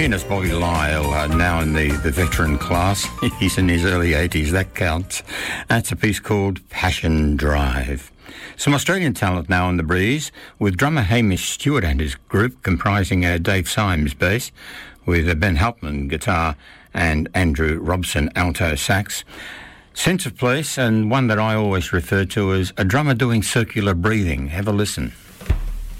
pianist Bobby Lyle, now in the veteran class. He's in his early 80s, that counts. That's a piece called Passion Drive. Some Australian talent now on the breeze, with drummer Hamish Stewart and his group comprising Dave Symes bass, with Ben Halpman guitar and Andrew Robson alto sax. Sense of place, and one that I always refer to as a drummer doing circular breathing. Have a listen.